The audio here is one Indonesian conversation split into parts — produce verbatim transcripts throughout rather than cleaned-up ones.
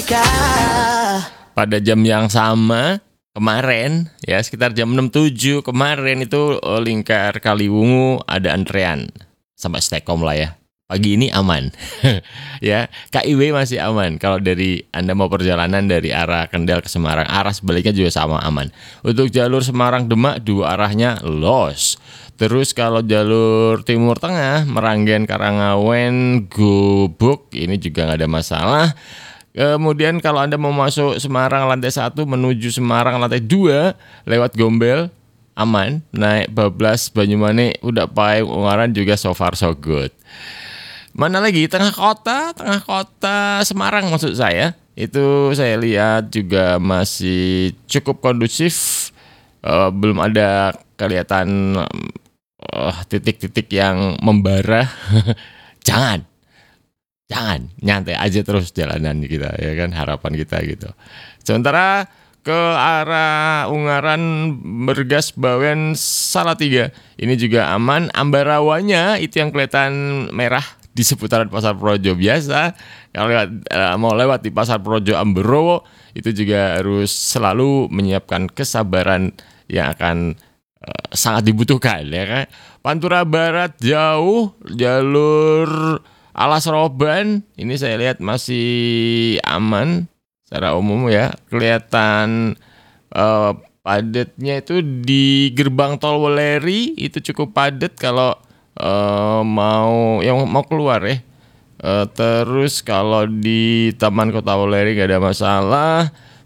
Lingkar. Pada jam yang sama kemarin ya sekitar jam enam tujuh kemarin itu oh, Lingkar Kaliwungu ada antrean sampai Stekom lah ya. Pagi ini aman. Ya, K I W masih aman. Kalau dari Anda mau perjalanan dari arah Kendal ke Semarang, arah sebaliknya juga sama aman. Untuk jalur Semarang Demak dua arahnya los. Terus kalau jalur Timur Tengah Meranggen Karangawen Gubuk ini juga nggak ada masalah. Kemudian kalau Anda mau masuk Semarang lantai satu menuju Semarang lantai dua lewat Gombel aman. Naik Bablas Banyumanik udah Pai Ungaran juga so far so good. Mana lagi tengah kota, tengah kota Semarang maksud saya. Itu saya lihat juga masih cukup kondusif. Uh, belum ada kelihatan uh, titik-titik yang membara. Jangan. Jangan, nyantai aja terus jalanan kita ya kan, harapan kita gitu. Sementara ke arah Ungaran Bergas Bawen Salatiga ini juga aman. Ambarawanya itu yang kelihatan merah di seputaran Pasar Projo biasa. Kalau lewat, uh, mau lewat di Pasar Projo Amberowo itu juga harus selalu menyiapkan kesabaran yang akan uh, sangat dibutuhkan ya kan. Pantura Barat jauh jalur Alas Roban ini saya lihat masih aman secara umum ya. Kelihatan uh, padatnya itu di gerbang tol Weleri itu cukup padat kalau Uh, mau yang mau keluar ya. Uh, terus kalau di Taman Kota Weleri gak ada masalah.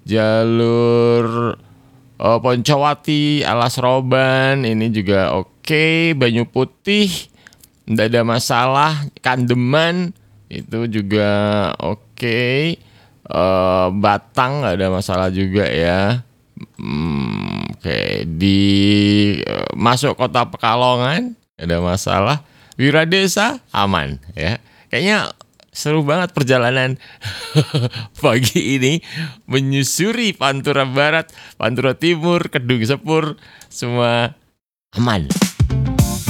Jalur uh, Poncowati Alas Roban ini juga oke. Okay. Banyu Putih gak ada masalah. Kandeman itu juga oke. Okay. Uh, Batang gak ada masalah juga ya. Hmm, oke okay. Di uh, masuk Kota Pekalongan ada masalah. Wiradesa aman ya. Kayaknya seru banget perjalanan pagi ini menyusuri Pantura Barat, Pantura Timur, Kedung Sepur, semua aman.